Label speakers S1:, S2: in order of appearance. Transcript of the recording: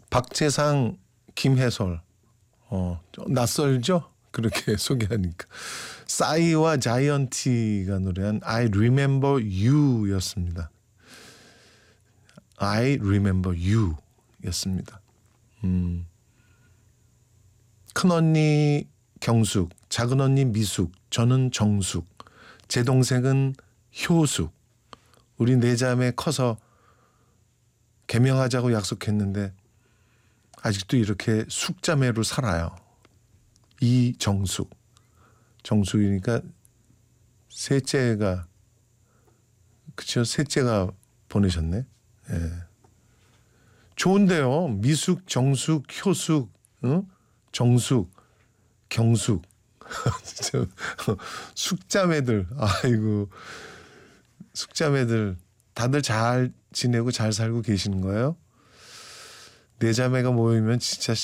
S1: 박재상, 김혜솔. 좀 낯설죠? 그렇게 소개하니까. 싸이와 자이언티가 노래한 I Remember You였습니다. I Remember You였습니다. 큰언니 경숙, 작은언니 미숙, 저는 정숙, 제 동생은 효숙. 우리 네 자매 커서 개명하자고 약속했는데 아직도 이렇게 숙자매로 살아요. 이정숙. 정숙이니까 셋째가, 그쵸? 셋째가 보내셨네. 예. 좋은데요. 미숙, 정숙, 효숙, 응? 정숙, 경숙. 숙자매들. 아이고. 숙자매들 다들 잘 지내고 잘 살고 계시는 거예요? 네 자매가 모이면 진짜